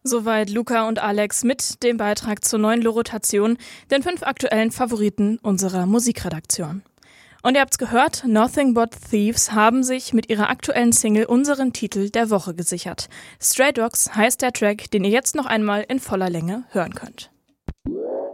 Soweit Luca und Alex mit dem Beitrag zur neuen Lorotation, den 5 aktuellen Favoriten unserer Musikredaktion. Und ihr habt's gehört, Nothing But Thieves haben sich mit ihrer aktuellen Single unseren Titel der Woche gesichert. Stray Dogs heißt der Track, den ihr jetzt noch einmal in voller Länge hören könnt.